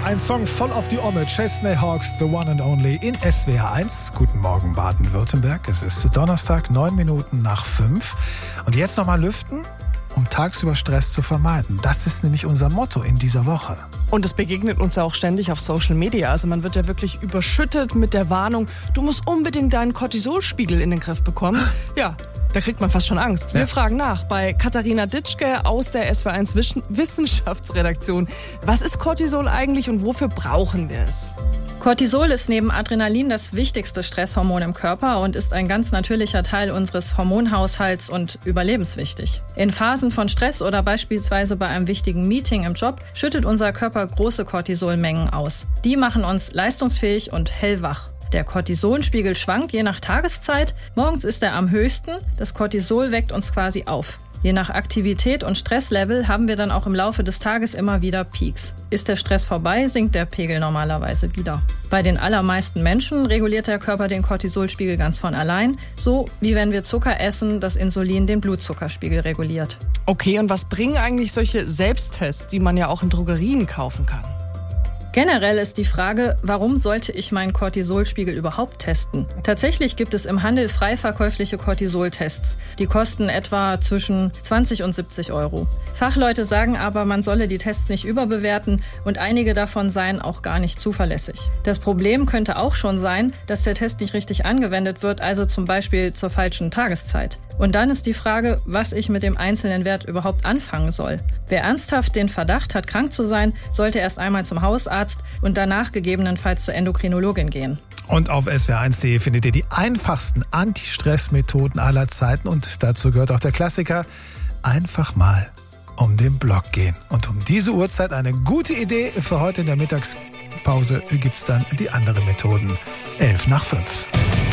Ein Song voll auf die Omme. Chesney Hawks, The One and Only in SWR 1. Guten Morgen Baden-Württemberg. Es ist Donnerstag, 9 Minuten nach 5. Und jetzt nochmal lüften, um tagsüber Stress zu vermeiden. Das ist nämlich unser Motto in dieser Woche. Und es begegnet uns ja auch ständig auf Social Media. Also man wird ja wirklich überschüttet mit der Warnung, du musst unbedingt deinen Cortisolspiegel in den Griff bekommen. Ja, da kriegt man fast schon Angst. Wir fragen nach bei Katharina Ditschke aus der SWR1 Wissenschaftsredaktion. Was ist Cortisol eigentlich und wofür brauchen wir es? Cortisol ist neben Adrenalin das wichtigste Stresshormon im Körper und ist ein ganz natürlicher Teil unseres Hormonhaushalts und überlebenswichtig. In Phasen von Stress oder beispielsweise bei einem wichtigen Meeting im Job schüttet unser Körper große Cortisolmengen aus. Die machen uns leistungsfähig und hellwach. Der Cortisolspiegel schwankt je nach Tageszeit. Morgens ist er am höchsten. Das Cortisol weckt uns quasi auf. Je nach Aktivität und Stresslevel haben wir dann auch im Laufe des Tages immer wieder Peaks. Ist der Stress vorbei, sinkt der Pegel normalerweise wieder. Bei den allermeisten Menschen reguliert der Körper den Cortisolspiegel ganz von allein, so wie wenn wir Zucker essen, das Insulin den Blutzuckerspiegel reguliert. Okay, und was bringen eigentlich solche Selbsttests, die man ja auch in Drogerien kaufen kann? Generell ist die Frage, warum sollte ich meinen Cortisolspiegel überhaupt testen? Tatsächlich gibt es im Handel frei verkäufliche Cortisoltests. Die kosten etwa zwischen 20 und 70 Euro. Fachleute sagen aber, man solle die Tests nicht überbewerten und einige davon seien auch gar nicht zuverlässig. Das Problem könnte auch schon sein, dass der Test nicht richtig angewendet wird, also zum Beispiel zur falschen Tageszeit. Und dann ist die Frage, was ich mit dem einzelnen Wert überhaupt anfangen soll. Wer ernsthaft den Verdacht hat, krank zu sein, sollte erst einmal zum Hausarzt und danach gegebenenfalls zur Endokrinologin gehen. Und auf swr1.de findet ihr die einfachsten Anti-Stress-Methoden aller Zeiten. Und dazu gehört auch der Klassiker, einfach mal um den Block gehen. Und um diese Uhrzeit eine gute Idee für heute in der Mittagspause gibt's dann die anderen Methoden. 11 nach 5.